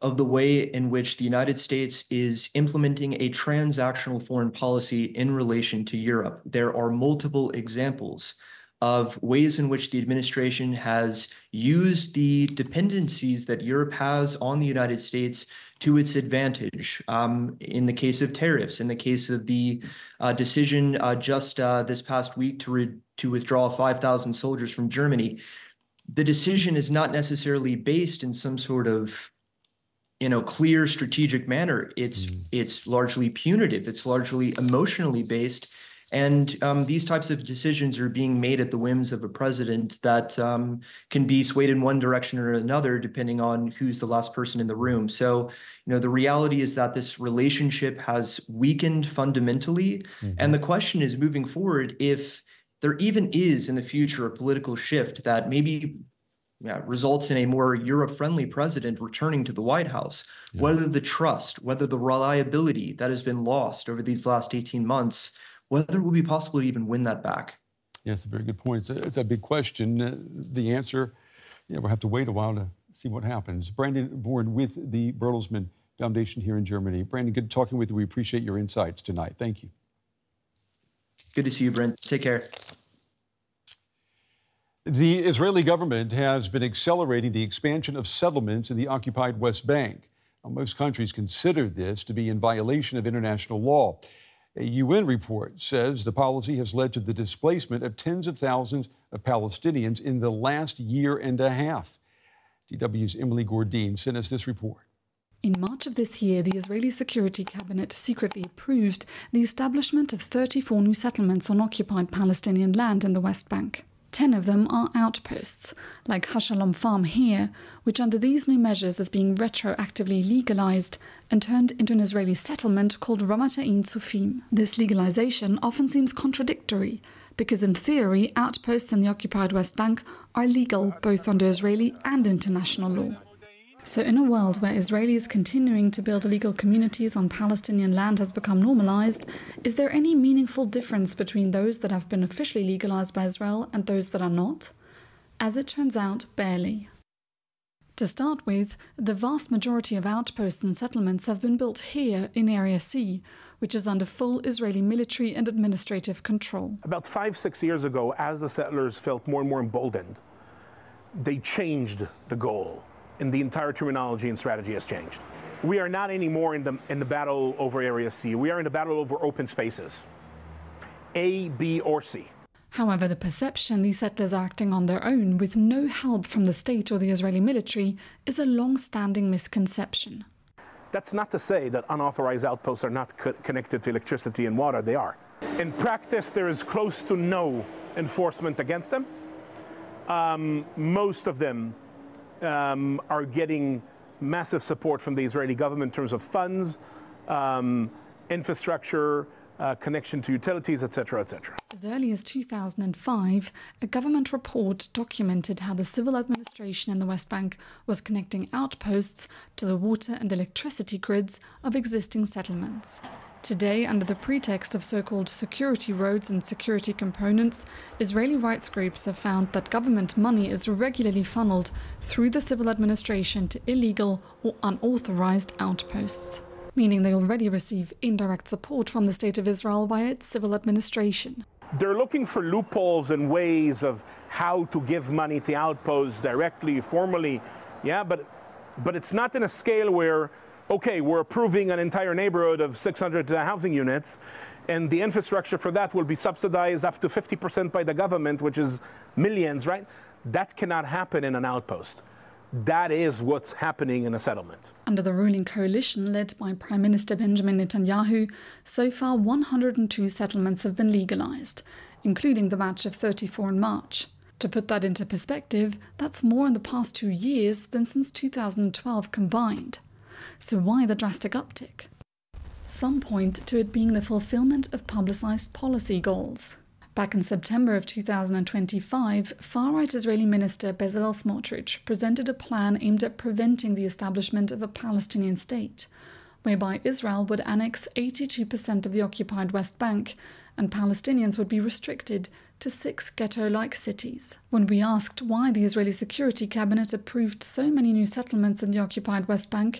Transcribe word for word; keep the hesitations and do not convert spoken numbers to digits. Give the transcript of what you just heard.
of the way in which the United States is implementing a transactional foreign policy in relation to Europe. There are multiple examples of ways in which the administration has used the dependencies that Europe has on the United States to its advantage. Um, in the case of tariffs, in the case of the uh, decision uh, just uh, this past week to, re to withdraw five thousand soldiers from Germany, the decision is not necessarily based in some sort of you know, clear strategic manner. It's, mm. it's largely punitive. It's largely emotionally based. And um, these types of decisions are being made at the whims of a president that um, can be swayed in one direction or another, depending on who's the last person in the room. So, you know, the reality is that this relationship has weakened fundamentally. Mm-hmm. And the question is, moving forward, if there even is in the future a political shift that maybe yeah, results in a more Europe-friendly president returning to the White House, yeah. whether the trust, whether the reliability that has been lost over these last eighteen months, whether it will be possible to even win that back. Yes, a very good point. It's a, it's a big question. Uh, the answer, you know, we'll have to wait a while to see what happens. Brandon Bourne with the Bertelsmann Foundation here in Germany. Brandon, good talking with you. We appreciate your insights tonight. Thank you. Good to see you, Brent. Take care. The Israeli government has been accelerating the expansion of settlements in the occupied West Bank. Now, most countries consider this to be in violation of international law. A U N report says the policy has led to the displacement of tens of thousands of Palestinians in the last year and a half. D W's Emily Gordine sent us this report. In March of this year, the Israeli Security Cabinet secretly approved the establishment of thirty-four new settlements on occupied Palestinian land in the West Bank. Ten of them are outposts, like Hashalom Farm here, which under these new measures is being retroactively legalized and turned into an Israeli settlement called Ramat Ein Tzofim. This legalization often seems contradictory, because in theory, outposts in the occupied West Bank are legal both under Israeli and international law. So in a world where Israelis continuing to build illegal communities on Palestinian land has become normalized, is there any meaningful difference between those that have been officially legalized by Israel and those that are not? As it turns out, barely. To start with, the vast majority of outposts and settlements have been built here in Area C, which is under full Israeli military and administrative control. About five, six years ago, as the settlers felt more and more emboldened, they changed the goal. And the entire terminology and strategy has changed. We are not anymore in the, in the battle over Area C. We are in the battle over open spaces, A, B, or C. However, the perception these settlers are acting on their own with no help from the state or the Israeli military is a long-standing misconception. That's not to say that unauthorized outposts are not co connected to electricity and water. They are. In practice, there is close to no enforcement against them. Um, most of them Um, are getting massive support from the Israeli government in terms of funds, um, infrastructure, uh, connection to utilities, et cetera, et cetera. As early as two thousand five, a government report documented how the civil administration in the West Bank was connecting outposts to the water and electricity grids of existing settlements. Today, under the pretext of so-called security roads and security components, Israeli rights groups have found that government money is regularly funneled through the civil administration to illegal or unauthorized outposts, meaning they already receive indirect support from the State of Israel via its civil administration. They're looking for loopholes and ways of how to give money to outposts directly, formally, yeah, but, but it's not in a scale where okay, we're approving an entire neighborhood of six hundred uh, housing units, and the infrastructure for that will be subsidized up to fifty percent by the government, which is millions, right? That cannot happen in an outpost. That is what's happening in a settlement. Under the ruling coalition led by Prime Minister Benjamin Netanyahu, so far one hundred two settlements have been legalized, including the batch of thirty-four in March. To put that into perspective, that's more in the past two years than since two thousand twelve combined. So why the drastic uptick? Some point to it being the fulfillment of publicized policy goals. Back in September of two thousand twenty-five, far-right Israeli minister Bezalel Smotrich presented a plan aimed at preventing the establishment of a Palestinian state, whereby Israel would annex eighty-two percent of the occupied West Bank and Palestinians would be restricted to six ghetto-like cities. When we asked why the Israeli Security Cabinet approved so many new settlements in the occupied West Bank,